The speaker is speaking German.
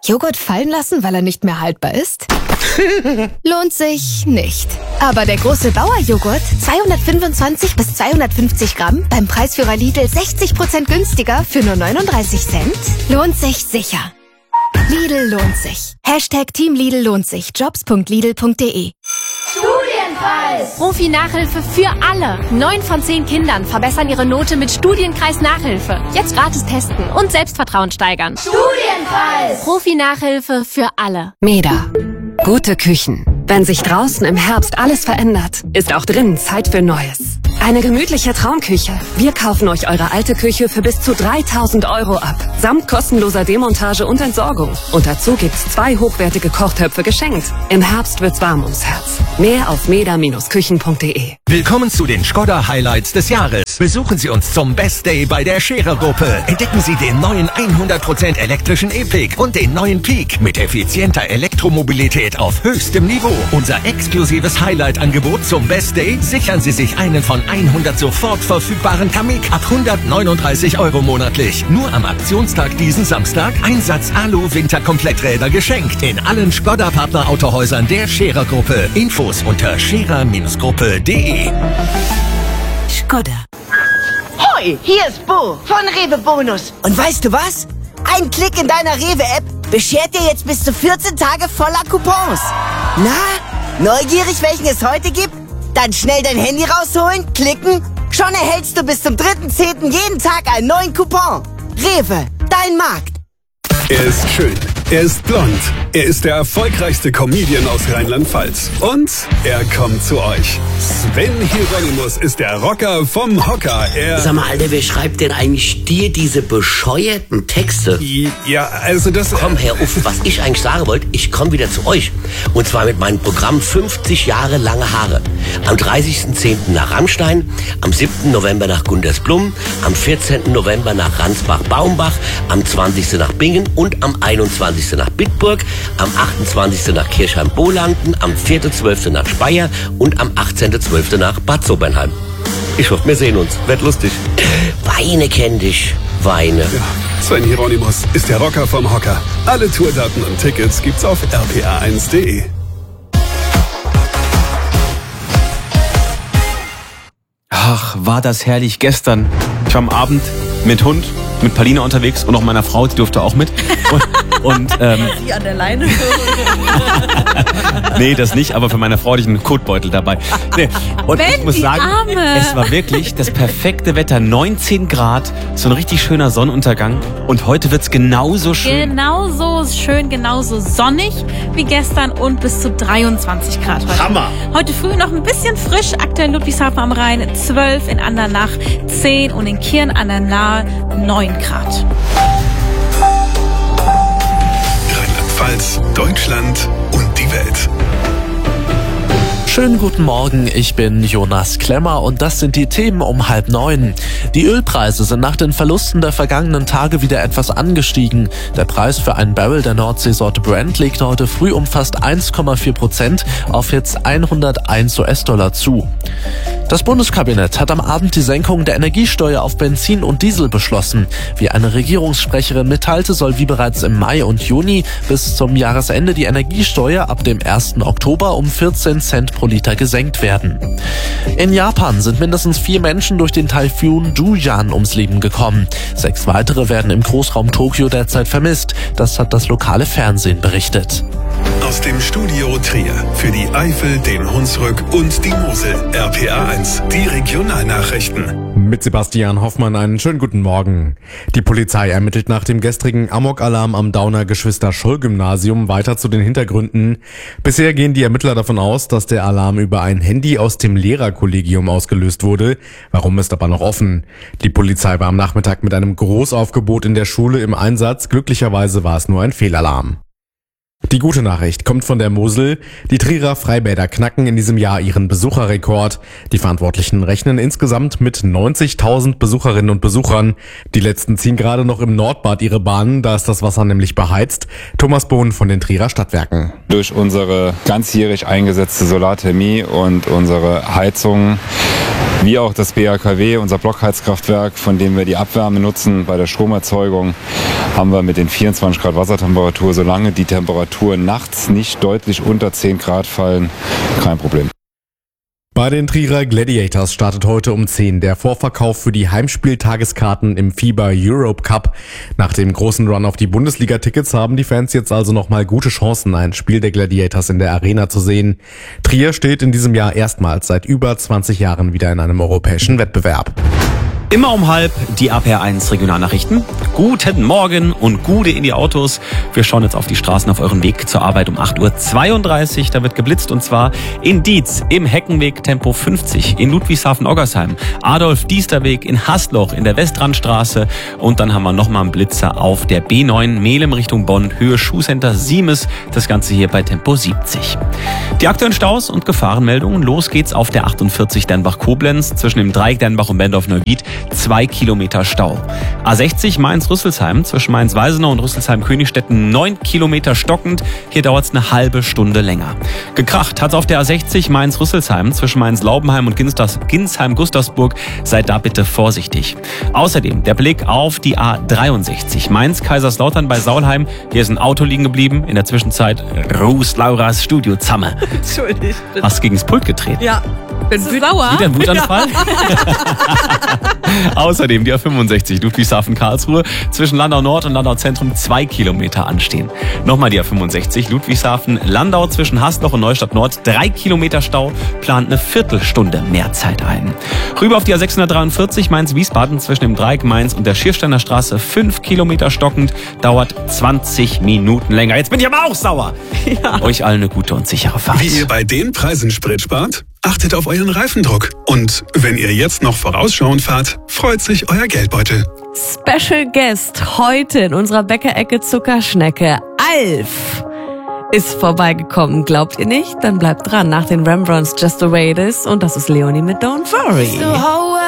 Joghurt fallen lassen, weil er nicht mehr haltbar ist? Lohnt sich nicht. Aber der große Bauer-Joghurt, 225 bis 250 Gramm, beim Preisführer Lidl 60% günstiger für nur 39 Cent, lohnt sich sicher. Lidl lohnt sich. #Team Lidl lohnt sich. Jobs.lidl.de. Studienkreis! Profi-Nachhilfe für alle. 9 von 10 Kindern verbessern ihre Note mit Studienkreis Nachhilfe. Jetzt gratis testen und Selbstvertrauen steigern. Studienkreis! Profi-Nachhilfe für alle. MEDA. Gute Küchen. Wenn sich draußen im Herbst alles verändert, ist auch drinnen Zeit für Neues. Eine gemütliche Traumküche. Wir kaufen euch eure alte Küche für bis zu 3.000 € ab. Samt kostenloser Demontage und Entsorgung. Und dazu gibt's 2 hochwertige Kochtöpfe geschenkt. Im Herbst wird's warm ums Herz. Mehr auf meda-küchen.de. Willkommen zu den Škoda Highlights des Jahres. Besuchen Sie uns zum Best Day bei der Scherer-Gruppe. Entdecken Sie den neuen 100% elektrischen E-Pick und den neuen Peak mit effizienter Elektromobilität auf höchstem Niveau. Unser exklusives Highlight-Angebot zum Best Day: sichern Sie sich einen von 100 sofort verfügbaren Kamiq ab 139 € monatlich. Nur am Aktionstag diesen Samstag Einsatz Alu-Winterkompletträder geschenkt. In allen Škoda-Partner-Autohäusern der Scherer-Gruppe. Infos unter scherer-gruppe.de. Škoda. Hoi, hier ist Bo von Rewe Bonus. Und weißt du was? Ein Klick in deiner Rewe-App beschert dir jetzt bis zu 14 Tage voller Coupons. Na, neugierig, welchen es heute gibt? Dann schnell dein Handy rausholen, klicken. Schon erhältst du bis zum 3.10. jeden Tag einen neuen Coupon. Rewe, dein Markt. Er ist schön, er ist blond, er ist der erfolgreichste Comedian aus Rheinland-Pfalz. Und er kommt zu euch. Sven Hieronymus ist der Rocker vom Hocker. Sag mal, Alter, wer schreibt denn eigentlich dir diese bescheuerten Texte? Ja, also das... Komm, Herr Uff, was ich eigentlich sagen wollte, ich komme wieder zu euch. Und zwar mit meinem Programm 50 Jahre lange Haare. Am 30.10. nach Rammstein, am 7. November nach Gundersblum, am 14. November nach Ransbach-Baumbach, am 20. nach Bingen und am 21. nach Bitburg, am 28. nach Kirchheim-Bolanden, am 4.12. nach Speyer und am 18.12. nach Bad Sobernheim. Ich hoffe, wir sehen uns. Wird lustig. Weine kenn dich. Weine. Ja, Sven Hieronymus ist der Rocker vom Hocker. Alle Tourdaten und Tickets gibt's auf rpa1.de. Ach, war das herrlich gestern. Ich war am Abend mit Hund, mit Palina unterwegs und auch meiner Frau, die durfte auch mit. Und Die an der Leine. nee, das nicht, aber für meine Frau hatte ich einen Kotbeutel dabei. Nee. Und Ben, ich muss die sagen, Arme. es war wirklich das perfekte Wetter. 19 Grad, so ein richtig schöner Sonnenuntergang. Und heute wird's genauso schön. Genauso schön, genauso sonnig wie gestern und bis zu 23 Grad heute. Hammer! Heute früh noch ein bisschen frisch, aktuell in Ludwigshafen am Rhein 12, in Andernach 10 und in Kirn an der Nahe 9 Grad. Rheinland-Pfalz, Deutschland und die Welt. Schönen guten Morgen, ich bin Jonas Klemmer und das sind die Themen um 8:30. Die Ölpreise sind nach den Verlusten der vergangenen Tage wieder etwas angestiegen. Der Preis für einen Barrel der Nordseesorte Brent legte heute früh um fast 1,4% auf jetzt 101 US-Dollar zu. Das Bundeskabinett hat am Abend die Senkung der Energiesteuer auf Benzin und Diesel beschlossen. Wie eine Regierungssprecherin mitteilte, soll wie bereits im Mai und Juni bis zum Jahresende die Energiesteuer ab dem 1. Oktober um 14 Cent pro Liter gesenkt werden. In Japan sind mindestens 4 Menschen durch den Taifun Duyan ums Leben gekommen. 6 weitere werden im Großraum Tokio derzeit vermisst. Das hat das lokale Fernsehen berichtet. Aus dem Studio Trier für die Eifel, den Hunsrück und die Mosel. RPA1, die Regionalnachrichten. Mit Sebastian Hoffmann einen schönen guten Morgen. Die Polizei ermittelt nach dem gestrigen Amok-Alarm am Dauner Geschwister-Scholl-Gymnasium weiter zu den Hintergründen. Bisher gehen die Ermittler davon aus, dass der Alarm über ein Handy aus dem Lehrerkollegium ausgelöst wurde. Warum ist aber noch offen. Die Polizei war am Nachmittag mit einem Großaufgebot in der Schule im Einsatz. Glücklicherweise war es nur ein Fehlalarm. Die gute Nachricht kommt von der Mosel. Die Trierer Freibäder knacken in diesem Jahr ihren Besucherrekord. Die Verantwortlichen rechnen insgesamt mit 90.000 Besucherinnen und Besuchern. Die letzten ziehen gerade noch im Nordbad ihre Bahnen, da ist das Wasser nämlich beheizt. Thomas Bohn von den Trierer Stadtwerken. Durch unsere ganzjährig eingesetzte Solarthermie und unsere Heizung wie auch das BAKW, unser Blockheizkraftwerk, von dem wir die Abwärme nutzen bei der Stromerzeugung, haben wir mit den 24 Grad Wassertemperatur, solange die Temperaturen nachts nicht deutlich unter 10 Grad fallen, kein Problem. Bei den Trierer Gladiators startet heute um 10 der Vorverkauf für die Heimspieltageskarten im FIBA Europe Cup. Nach dem großen Run auf die Bundesliga-Tickets haben die Fans jetzt also nochmal gute Chancen, ein Spiel der Gladiators in der Arena zu sehen. Trier steht in diesem Jahr erstmals seit über 20 Jahren wieder in einem europäischen Wettbewerb. Immer um 12:30 die APR1 Regionalnachrichten. Guten Morgen und Gude in die Autos. Wir schauen jetzt auf die Straßen auf euren Weg zur Arbeit um 8:32 Uhr. Da wird geblitzt und zwar in Dietz im Heckenweg Tempo 50, in Ludwigshafen-Oggersheim, Adolf-Diester-Weg in Hasloch in der Westrandstraße und dann haben wir nochmal einen Blitzer auf der B9 Melem Richtung Bonn, Höhe Schuhcenter Siemes. Das Ganze hier bei Tempo 70. Die aktuellen Staus und Gefahrenmeldungen. Los geht's auf der 48 Dernbach-Koblenz zwischen dem Dreieck Dernbach und Bendorf-Neuwied. 2 Kilometer Stau. A60 Mainz-Rüsselsheim zwischen Mainz-Weisenau und Rüsselsheim-Königstetten 9 Kilometer stockend. Hier dauert es eine halbe Stunde länger. Gekracht hat es auf der A60 Mainz-Rüsselsheim zwischen Mainz-Laubenheim und Ginsheim-Gustavsburg. Seid da bitte vorsichtig. Außerdem der Blick auf die A63 Mainz-Kaiserslautern bei Saulheim. Hier ist ein Auto liegen geblieben. In der Zwischenzeit Ruß Lauras Studio Zamme. Entschuldigung. Hast du gegen das Pult gedreht? Ja. Bin sauer. Wieder ein Wutanfall? Außerdem die A65 Ludwigshafen-Karlsruhe zwischen Landau Nord und Landau Zentrum 2 Kilometer anstehen. Nochmal die A65 Ludwigshafen-Landau zwischen Hasloch und Neustadt Nord 3 Kilometer Stau, plant eine Viertelstunde mehr Zeit ein. Rüber auf die A643 Mainz-Wiesbaden zwischen dem Dreieck Mainz und der Schiersteiner Straße 5 Kilometer stockend, dauert 20 Minuten länger. Jetzt bin ich aber auch sauer. Ja. Euch allen eine gute und sichere Fahrt. Wie ihr bei den Preisen Sprit spart? Achtet auf euren Reifendruck. Und wenn ihr jetzt noch vorausschauend fahrt, freut sich euer Geldbeutel. Special Guest heute in unserer Bäckerecke Zuckerschnecke. Alf ist vorbeigekommen. Glaubt ihr nicht? Dann bleibt dran nach den Rembrandts Just the Way It Is. Und das ist Leonie mit Don't Worry.